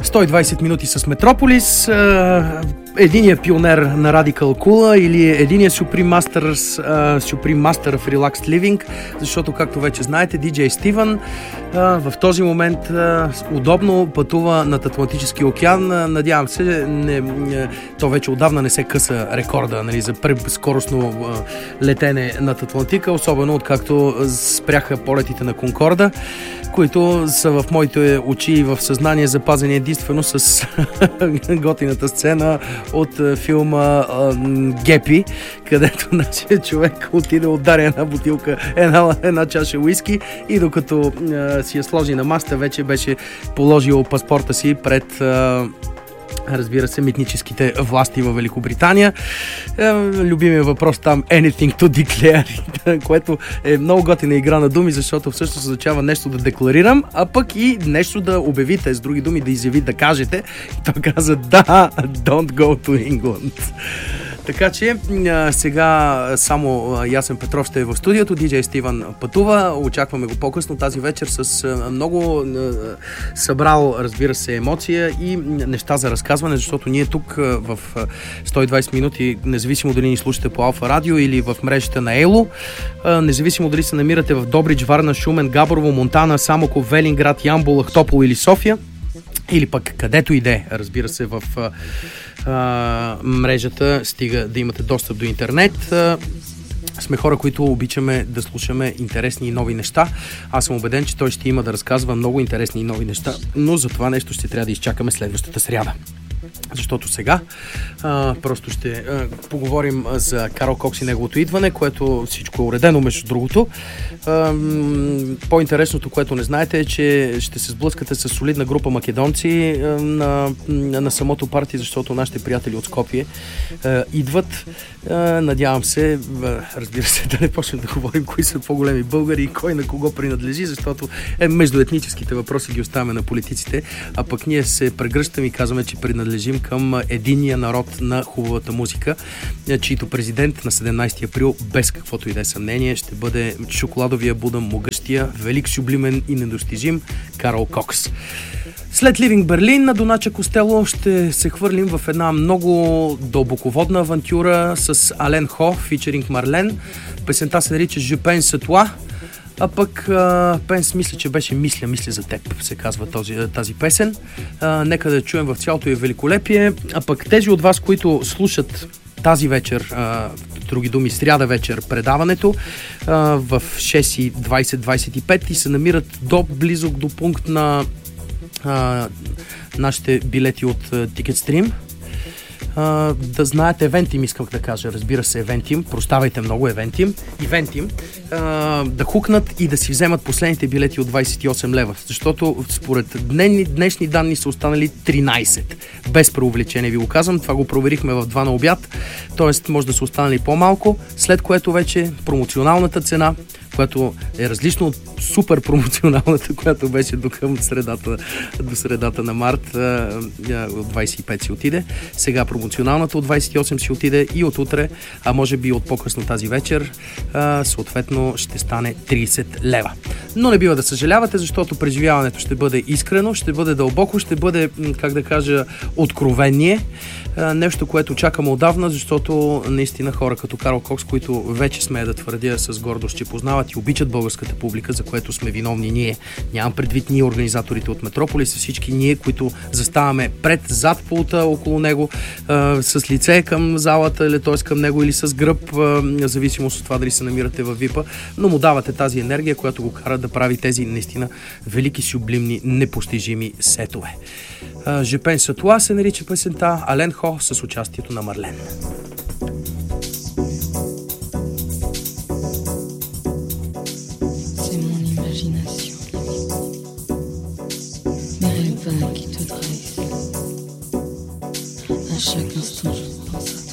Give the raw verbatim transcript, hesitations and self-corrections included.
сто и двайсет минути с Метрополис. Единият пионер на Radical Cool или единият Supreme Master, Supreme Master of Relaxed Living, защото, както вече знаете, диджей Стивън в този момент удобно пътува над Атлантическия океан. Надявам се, не, не, то вече отдавна не се къса рекорда, нали, за скоростно летене над Атлантика, особено откакто спряха полетите на Конкорда, които са в моите очи и в съзнание запазени единствено с готината сцена от филма Гепи, където нашия човек отиде, удари една бутилка, една, една чаша уиски и докато а, си я сложи на маста, вече беше положил паспорта си пред а, разбира се, митническите власти във Великобритания. Любимият въпрос там anything to declare, което е много готина игра на думи, защото всъщност означава нещо да декларирам, а пък и нещо да обявите, с други думи да изяви, да кажете. И той каза да, don't go to England. Така че сега само Ясен Петров ще е в студиото, диджей Стивън пътува, очакваме го по-късно тази вечер с много събрал, разбира се, емоция и неща за разказване, защото ние тук в сто и двайсет минути, независимо дали ни слушате по Алфа Радио или в мрежата на Ело, независимо дали се намирате в Добрич, Варна, Шумен, Габрово, Монтана, Самоков, Велинград, Ямбол, Ахтопол или София, или пък където иде, разбира се, в а, мрежата, стига да имате достъп до интернет. А, сме хора, които обичаме да слушаме интересни и нови неща. Аз съм убеден, че той ще има да разказва много интересни и нови неща, но за това нещо ще трябва да изчакаме следващата сряда. Защото сега а, просто ще а, поговорим за Карл Кокс и неговото идване, което всичко е уредено, между другото. А, по-интересното, което не знаете, е, че ще се сблъскате с солидна група македонци а, на, на самото парти, защото нашите приятели от Скопие а, идват. А, надявам се, а, разбира се, да не почнем да говорим кои са по-големи българи и кой на кого принадлежи, защото е, между етническите въпроси ги оставяме на политиците, а пък ние се прегръщаме и казваме, че принадлежим към единния народ на хубавата музика, чийто президент на седемнайсети април, без каквото и да е съмнение, ще бъде шоколадовия Буда, могъщия, велик, сюблимен и недостижим Карл Кокс. След Ливинг Берлин на Донача Костело ще се хвърлим в една много дълбоководна авантюра с Ален Хо, фичеринг Марлен. Песента се нарича Je pense à toi. А пък Пенс, мисля, че беше Мисля, мисля за теб, се казва този, тази песен. А, нека да чуем в цялото и великолепие. А пък тези от вас, които слушат тази вечер, а, други думи, сряда вечер, предаването а, в шест и двайсет двайсет и пет и се намират до близо до пункт на а, нашите билети от Ticketstream. Uh, да знаете, Евентим исках да кажа, разбира се, Евентим, прощавайте много, Евентим, Евентим, uh, да хукнат и да си вземат последните билети от двайсет и осем лева, защото според днешни, днешни данни са останали тринайсет, без преувеличение ви го казвам, това го проверихме в два на обяд, т.е. може да са останали по-малко, след което вече промоционалната цена, която е различно от супер промоционалната, която беше до към средата, до средата на март, от двайсет и пет си отиде. Сега промоционалната от двайсет и осем си отиде и от утре, а може би от по-късно тази вечер, съответно ще стане трийсет лева. Но не бива да съжалявате, защото преживяването ще бъде искрено, ще бъде дълбоко, ще бъде, как да кажа, откровение. Нещо, което чакаме отдавна, защото наистина хора като Карл Кокс, които вече смея да твърдя с гордост, че познават и обичат българската публика, за което сме виновни ние. Нямам предвид ние, организаторите от Метрополис, всички ние, които заставаме пред, зад пулта, около него, а, с лице към залата, или т.е. към него, или с гръб, а, зависимост от това дали се намирате във випа, но му давате тази енергия, която го кара да прави тези наистина велики, сюблимни, непостижими сетове. Je pense à toi се нарича песента, Ален Хо с участието на Марлен.